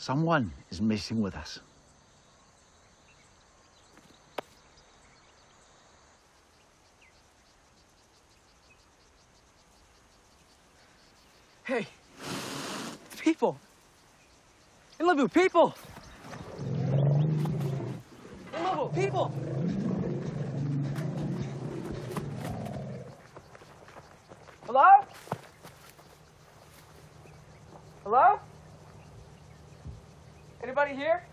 Someone is messing with us. Hey, people. Inlabu, people. Inlabu, people. Hello? Hello? Anybody here?